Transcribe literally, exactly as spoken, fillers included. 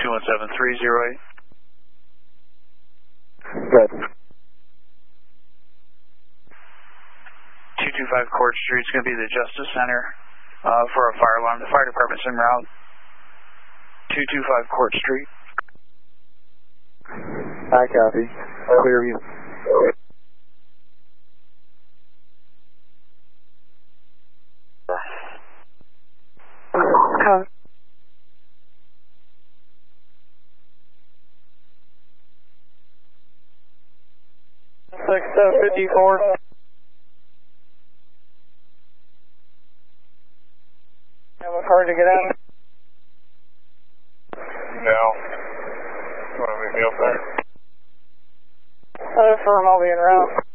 two one seven three zero eight. Good. two two five Court Street is going to be the Justice Center uh, for a fire alarm. The fire department's en route. two two five Court Street. I copy. Clear view. Come. Six seven fifty four. Have a car to get out? No. You want to meet me up there? Uh, firm, I'll be en route.